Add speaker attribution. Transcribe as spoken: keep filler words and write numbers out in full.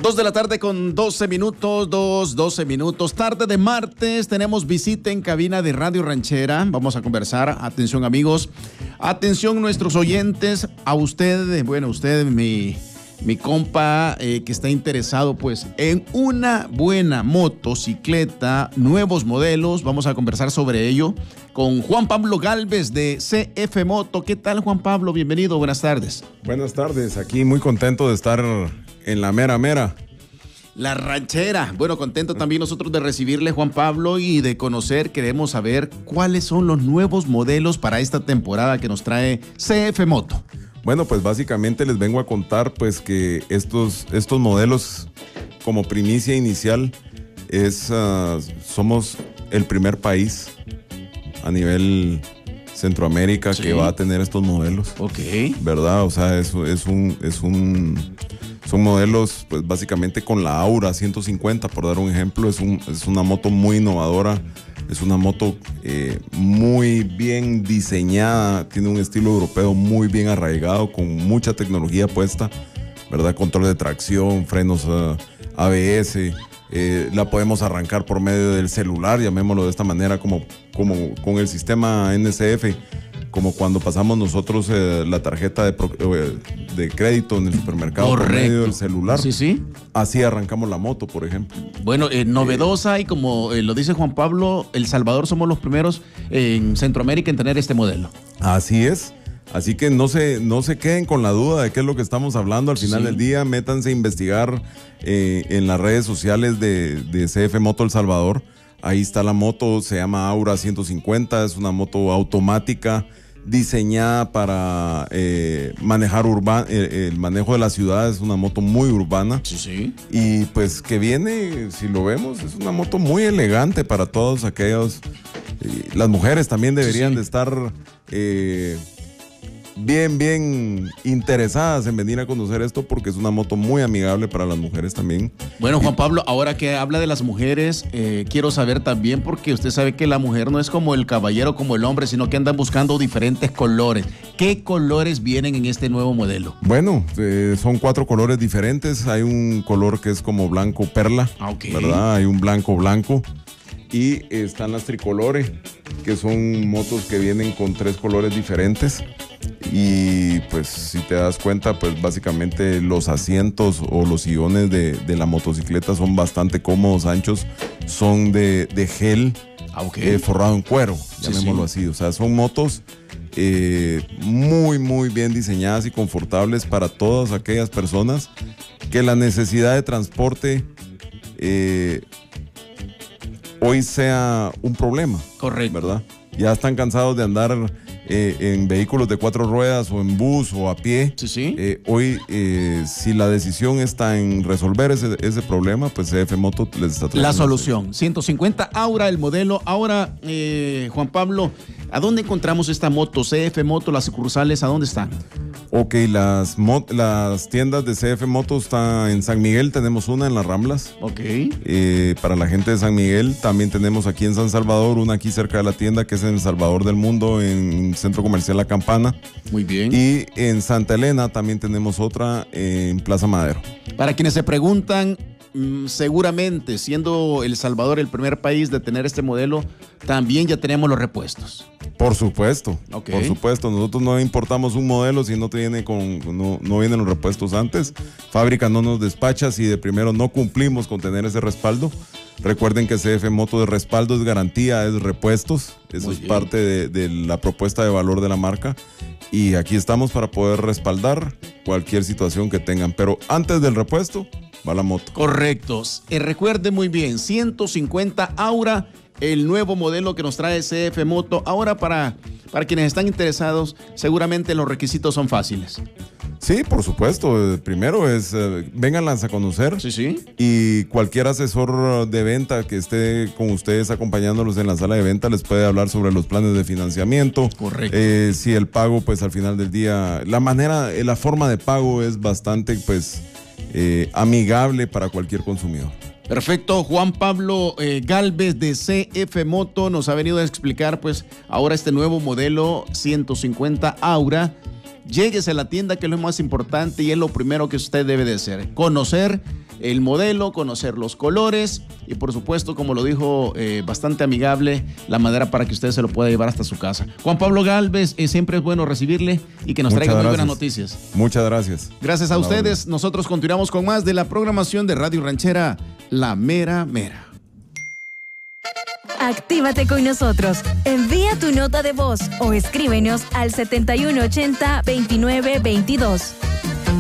Speaker 1: Dos de la tarde con doce minutos, dos, doce minutos, tarde de martes, tenemos visita en cabina de Radio Ranchera, vamos a conversar, atención amigos, atención nuestros oyentes, a usted, bueno, usted, mi, mi compa eh, que está interesado pues en una buena motocicleta, nuevos modelos, vamos a conversar sobre ello con Juan Pablo Galvez de C F Moto. ¿Qué tal, Juan Pablo? Bienvenido, buenas tardes.
Speaker 2: Buenas tardes, aquí muy contento de estar en la mera mera.
Speaker 1: La Ranchera. Bueno, contento también nosotros de recibirle, Juan Pablo, y de conocer, queremos saber cuáles son los nuevos modelos para esta temporada que nos trae C F Moto.
Speaker 2: Bueno, pues básicamente les vengo a contar pues que estos, estos modelos como primicia inicial es, uh, somos el primer país a nivel Centroamérica sí. que va a tener estos modelos.
Speaker 1: Ok.
Speaker 2: ¿Verdad? O sea, es, es un... Es un Son modelos, pues básicamente con la Aura ciento cincuenta, por dar un ejemplo. Es, un, es una moto muy innovadora, es una moto eh, muy bien diseñada, tiene un estilo europeo muy bien arraigado, con mucha tecnología puesta, ¿verdad? Control de tracción, frenos uh, A B S, eh, la podemos arrancar por medio del celular, llamémoslo de esta manera, como, como con el sistema N S F. Como cuando pasamos nosotros eh, la tarjeta de, pro, eh, de crédito en el supermercado. Correcto. Por medio del celular.
Speaker 1: Sí, sí.
Speaker 2: Así arrancamos la moto, por ejemplo.
Speaker 1: Bueno, eh, novedosa eh, y como eh, lo dice Juan Pablo, El Salvador somos los primeros en Centroamérica en tener este modelo.
Speaker 2: Así es. Así que no se, no se queden con la duda de qué es lo que estamos hablando. Al final sí. del día, métanse a investigar eh, en las redes sociales de, de C F Moto El Salvador. Ahí está la moto, se llama Aura ciento cincuenta, es una moto automática diseñada para eh, manejar urbano, eh, el manejo de la ciudad, es una moto muy urbana.
Speaker 1: Sí, sí.
Speaker 2: Y pues que viene, si lo vemos, es una moto muy elegante para todos aquellos. Eh, las mujeres también deberían sí, sí. de estar eh, bien, bien interesadas en venir a conocer esto porque es una moto muy amigable para las mujeres también.
Speaker 1: Bueno, Juan Pablo, ahora que habla de las mujeres, eh, quiero saber también, porque usted sabe que la mujer no es como el caballero, como el hombre, sino que andan buscando diferentes colores. ¿Qué colores vienen en este nuevo modelo?
Speaker 2: Bueno, eh, son cuatro colores diferentes. Hay un color que es como blanco perla, okay. ¿verdad? Hay un blanco blanco. Y están las tricolores, que son motos que vienen con tres colores diferentes. Y pues si te das cuenta, pues básicamente los asientos o los sillones de, de la motocicleta son bastante cómodos, anchos, son de, de gel okay. eh, forrado en cuero, llamémoslo sí, sí. así. O sea, son motos eh, muy, muy bien diseñadas y confortables para todas aquellas personas que la necesidad de transporte eh, hoy sea un problema.
Speaker 1: Correcto.
Speaker 2: ¿Verdad? Ya están cansados de andar eh, en vehículos de cuatro ruedas o en bus o a pie.
Speaker 1: Sí, sí.
Speaker 2: Eh, hoy, eh, si la decisión está en resolver ese, ese problema, pues C F Moto les está trayendo
Speaker 1: la solución. ciento cincuenta Aura, el modelo. Ahora, eh, Juan Pablo, ¿a dónde encontramos esta moto? C F Moto, las sucursales, ¿a dónde están?
Speaker 2: Ok, las, las tiendas de C F Moto están en San Miguel, tenemos una en Las Ramblas.
Speaker 1: Ok.
Speaker 2: Eh, para la gente de San Miguel, también tenemos aquí en San Salvador, una aquí cerca de la tienda, que es en El Salvador del Mundo, en Centro Comercial La Campana.
Speaker 1: Muy bien.
Speaker 2: Y en Santa Elena también tenemos otra en Plaza Madero.
Speaker 1: Para quienes se preguntan, seguramente, siendo El Salvador el primer país de tener este modelo, también ya tenemos los repuestos.
Speaker 2: Por supuesto,
Speaker 1: okay.
Speaker 2: por supuesto. Nosotros no importamos un modelo si no tiene con, no, no vienen los repuestos antes. Fábrica no nos despacha si de primero no cumplimos con tener ese respaldo. Recuerden que C F Moto de respaldo es garantía, es repuestos. Eso Muy es bien. parte de, de la propuesta de valor de la marca. Y aquí estamos para poder respaldar cualquier situación que tengan. Pero antes del repuesto, va la moto.
Speaker 1: Correcto. Eh, recuerde muy bien, ciento cincuenta Aura, el nuevo modelo que nos trae C F Moto. Ahora, para, para quienes están interesados, seguramente los requisitos son fáciles.
Speaker 2: Sí, por supuesto. Primero es, eh, vénganlas a conocer.
Speaker 1: Sí, sí.
Speaker 2: Y cualquier asesor de venta que esté con ustedes acompañándolos en la sala de venta les puede hablar sobre los planes de financiamiento.
Speaker 1: Correcto.
Speaker 2: Eh, si el pago, pues al final del día, la manera, la forma de pago es bastante, pues, eh, amigable para cualquier consumidor.
Speaker 1: Perfecto, Juan Pablo eh, Galvez de C F Moto nos ha venido a explicar pues ahora este nuevo modelo ciento cincuenta Aura. Lléguese a la tienda, que es lo más importante y es lo primero que usted debe de hacer, conocer el modelo, conocer los colores y por supuesto, como lo dijo, eh, bastante amigable la madera para que usted se lo pueda llevar hasta su casa. Juan Pablo Galvez, eh, siempre es bueno recibirle y que nos
Speaker 2: Muchas
Speaker 1: traiga muy
Speaker 2: gracias.
Speaker 1: buenas noticias.
Speaker 2: Muchas gracias.
Speaker 1: Gracias a
Speaker 2: Hola,
Speaker 1: ustedes. Nosotros continuamos con más de la programación de Radio Ranchera, La Mera Mera.
Speaker 3: Actívate con nosotros. Envía tu nota de voz o escríbenos al setenta y uno ochenta, veintinueve veintidós.